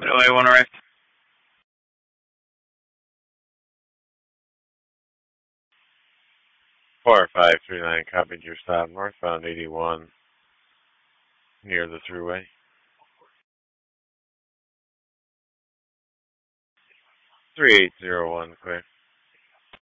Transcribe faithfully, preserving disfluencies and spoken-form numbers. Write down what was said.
L A one right. four five three nine, copied your stop, northbound eighty-one, near the thruway. three eight zero one, clear.